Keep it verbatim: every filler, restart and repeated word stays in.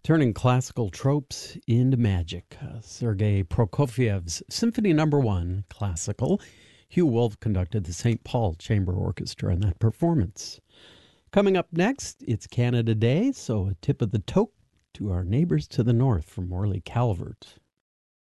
Turning classical tropes into magic. Uh, Sergei Prokofiev's Symphony Number One, classical. Hugh Wolf conducted the Saint Paul Chamber Orchestra in that performance. Coming up next, it's Canada Day, so a tip of the toque to our neighbors to the north from Morley Calvert.